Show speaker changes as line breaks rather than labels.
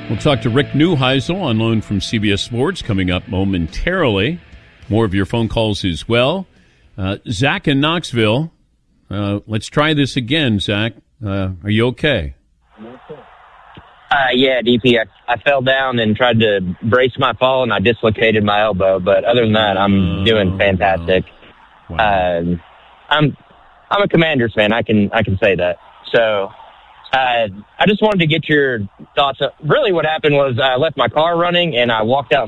We'll talk to Rick Neuheisel on loan from CBS Sports coming up momentarily. More of your phone calls as well. Zach in Knoxville. Let's try this again, Zach. Are you okay?
Yeah, DP. I fell down and tried to brace my fall, and I dislocated my elbow. But other than that, I'm doing fantastic.
Wow.
I'm a Commanders fan. I can say that. So I just wanted to get your thoughts. Really, what happened was I left my car running, and I walked out